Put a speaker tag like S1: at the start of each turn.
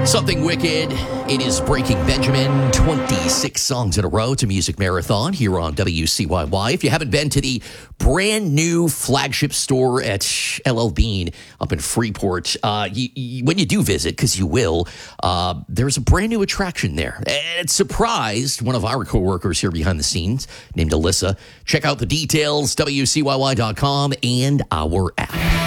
S1: Something wicked. It is Breaking Benjamin. 26 songs in a row to Music Marathon here on WCYY. If you haven't been to the brand new flagship store at LL Bean up in Freeport, when you do visit, because you will, there's a brand new attraction there. It surprised one of our coworkers here behind the scenes named Alyssa. Check out the details, WCYY.com and our app.